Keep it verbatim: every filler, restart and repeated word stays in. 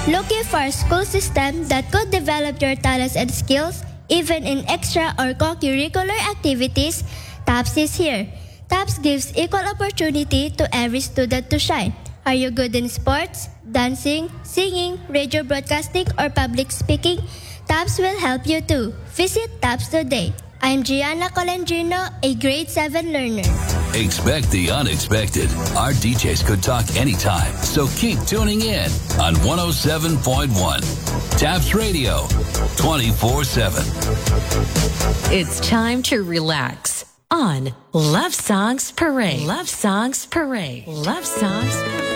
Looking for a school system that could develop your talents and skills, even in extra or co-curricular activities? TAPS is here. TAPS gives equal opportunity to every student to shine. Are you good in sports, dancing, singing, radio broadcasting, or public speaking? TAPS will help you too. Visit TAPS today. I'm Gianna Colendrino, a grade seven learner. Expect the unexpected. Our D Js could talk anytime, so keep tuning in on one oh seven point one. TAPS Radio, twenty-four seven. It's time to relax on Love Songs Parade. Love Songs Parade. Love Songs Parade.